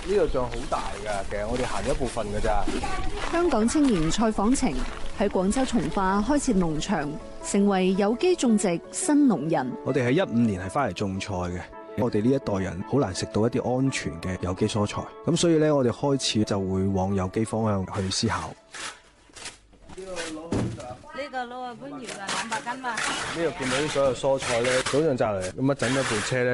呢個像好大㗎，其實我哋行咗一部分㗎咋。 香港青年蔡訪程喺廣州從化開設農場，成為有機種植新農人。 我哋係15年係翻嚟種菜嘅，我哋呢一代人好難食到一啲安全嘅有機蔬菜，咁所以咧我哋開始就會往有機方向去思考。 呢個攞啊，番薯啊，200斤嘛。 呢度見到啲所有蔬菜咧，早上摘嚟咁啊，整咗部車咧